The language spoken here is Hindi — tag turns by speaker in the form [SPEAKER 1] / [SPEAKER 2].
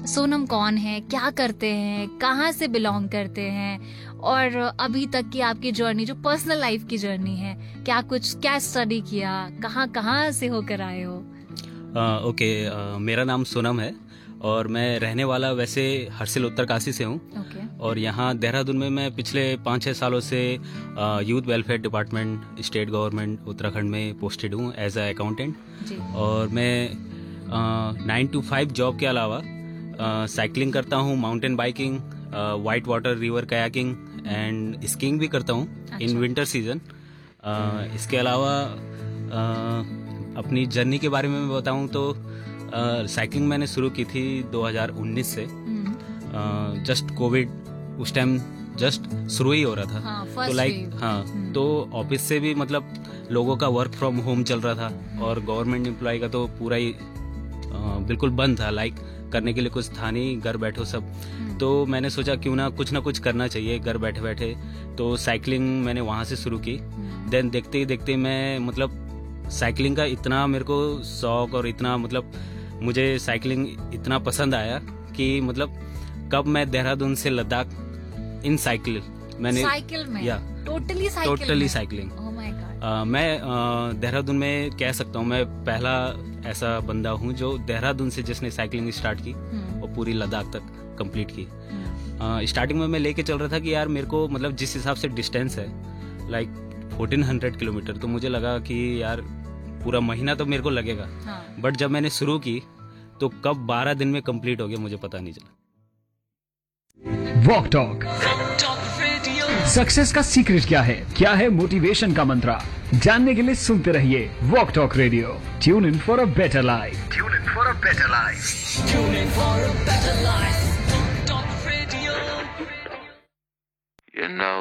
[SPEAKER 1] सोनम कौन है, क्या करते हैं, कहाँ से बिलोंग करते हैं, और अभी तक की आपकी जर्नी, जो पर्सनल लाइफ की जर्नी है, क्या स्टडी किया, कहाँ कहाँ से होकर आए हो?
[SPEAKER 2] ओके, मेरा नाम सोनम है और मैं रहने वाला वैसे हर्सिल उत्तरकाशी से हूँ। और यहाँ देहरादून में मैं पिछले 5-6 सालों से youth welfare department state government Uttarakhand में पोस्टेड हूँ एज अ अकाउंटेंट। और मैं 9 to 5 जॉब के अलावा साइकिलिंग करता हूँ, mountain biking, white water river kayaking and skiing भी करता हूँ इन विंटर सीजन। इसके अलावा अपनी जर्नी के बारे में मैं बताऊँ तो साइकिलिंग मैंने शुरू की थी 2019 से। जस्ट कोविड उस टाइम जस्ट शुरू ही हो रहा था। तो तो ऑफिस से भी मतलब लोगों का वर्क फ्रॉम होम चल रहा था और गवर्नमेंट एम्प्लॉय का तो पूरा ही बिल्कुल बंद था, करने के लिए कुछ था नहीं, घर बैठो सब। तो मैंने सोचा क्यों ना कुछ करना चाहिए घर बैठे बैठे। तो साइकिलिंग मैंने वहाँ से शुरू की। देन देखते ही देखते मैं मतलब साइकिलिंग का इतना मेरे को शौक और इतना मतलब मुझे साइकिलिंग इतना पसंद आया कि मतलब कब मैं देहरादून से लद्दाख इन साइकिल में या टोटली साइकिलिंग। मैं देहरादून में कह सकता हूँ मैं पहला ऐसा बंदा हूँ जो देहरादून से जिसने साइकिलिंग स्टार्ट की और पूरी लद्दाख तक कंप्लीट की। स्टार्टिंग में मैं लेके चल रहा था कि यार मेरे को मतलब जिस हिसाब से डिस्टेंस है 1400 किलोमीटर, तो मुझे लगा कि यार पूरा महीना तो मेरे को लगेगा। बट जब मैंने शुरू की तो कब 12 दिन में कंप्लीट हो गया मुझे पता नहीं चला।
[SPEAKER 3] वॉक टॉक सक्सेस का सीक्रेट क्या है मोटिवेशन का मंत्र, जानने के लिए सुनते रहिए walk talk radio. Tune in for a better life.